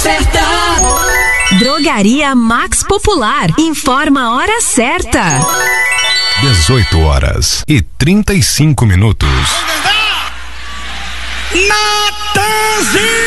certa. Drogaria Max Popular. Informa a hora certa. 18h35. Natanzinho!